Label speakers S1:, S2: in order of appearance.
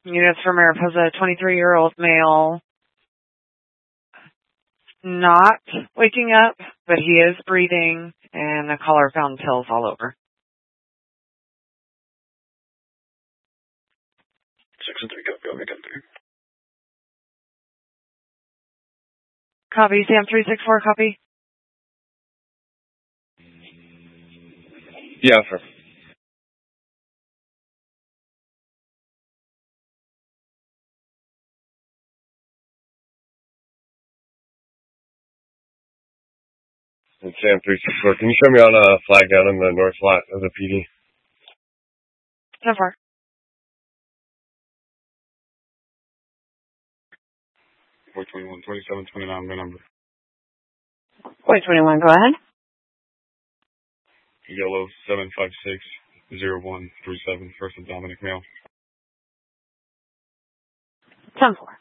S1: Units for Mariposa, 23-year-old male, not waking up, but he is breathing, and the caller found pills all over.
S2: 6 and 3, copy. I'll make up there.
S1: Copy, Sam 364, copy.
S2: Yeah, sir. It's Sam 364. Can you show me on a flag down in the north lot of the PD?
S1: So far.
S2: 421, 2729, my number.
S1: 421, go ahead.
S2: Yellow 7560137, first of Dominic Mail.
S1: 10-4.